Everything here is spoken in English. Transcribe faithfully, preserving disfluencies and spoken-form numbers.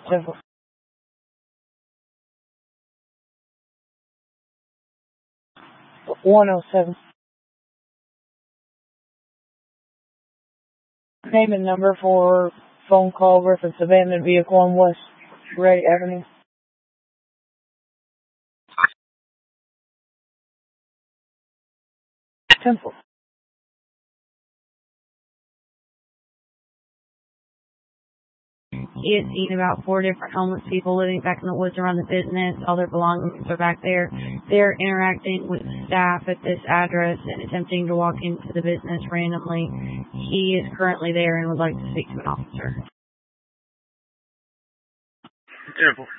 Simple. one oh seven. Name and number for phone call reference abandoned vehicle on West Ray Avenue. Temple. He had seen about four different homeless people living back in the woods around the business. All their belongings are back there. They're interacting with staff at this address and attempting to walk into the business randomly. He is currently there and would like to speak to an officer. Temple.